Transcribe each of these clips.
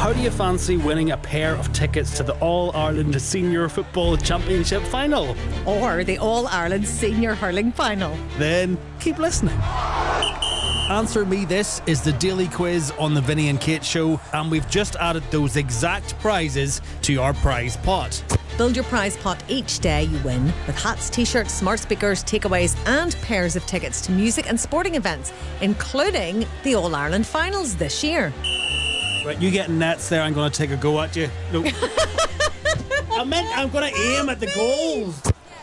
How do you fancy winning a pair of tickets to the All-Ireland Senior Football Championship Final? Or the All-Ireland Senior Hurling Final? Then keep listening. Answer Me This is the daily quiz on the Vinny and Kate show, and we've just added those exact prizes to our prize pot. Build your prize pot each day you win with hats, t-shirts, smart speakers, takeaways and pairs of tickets to music and sporting events, including the All-Ireland finals this year. Right, you getting nets there, I'm going to take a go at you. No. I'm going to aim at the goals.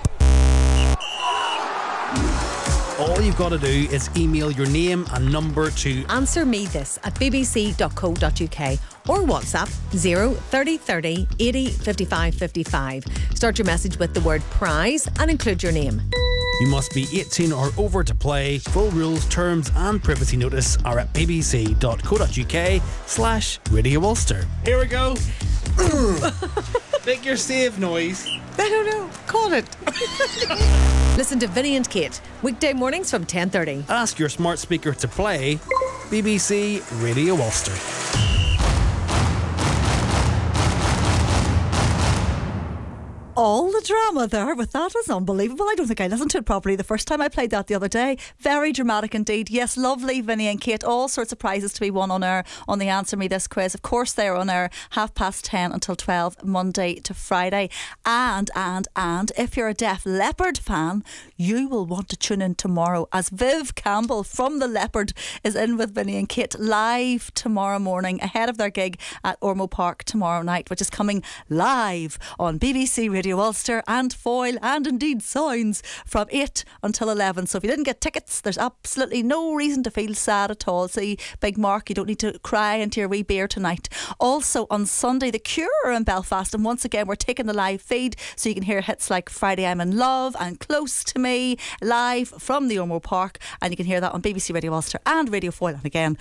All you've got to do is email your name and number to answermethis@bbc.co.uk or WhatsApp 03030 80 55 55. Start your message with the word prize and include your name. You must be 18 or over to play. Full rules, terms and privacy notice are at bbc.co.uk/Radio Ulster. Here we go. Make your save noise. I don't know. Call it. Listen to Vinny and Kate weekday mornings from 10:30. Ask your smart speaker to play BBC Radio Ulster. All the drama there, but that was unbelievable. I don't think I listened to it properly the first time I played that the other day. Very dramatic indeed. Yes, lovely Vinny and Kate. All sorts of prizes to be won on air on the Answer Me This quiz. Of course, they're on air 10:30 until 12, Monday to Friday. And if you're a Def Leppard fan, you will want to tune in tomorrow as Viv Campbell from The Leopard is in with Vinny and Kate live tomorrow morning ahead of their gig at Ormeau Park tomorrow night, which is coming live on BBC Radio Ulster and Foyle and indeed Sounds from 8 until 11. So if you didn't get tickets, there's absolutely no reason to feel sad at all. See, Big Mark, you don't need to cry into your wee beer tonight. Also on Sunday, The Cure are in Belfast, and once again we're taking the live feed so you can hear hits like Friday I'm in Love and Close to Me live from the Ormeau Park, and you can hear that on BBC Radio Ulster and Radio Foyle and again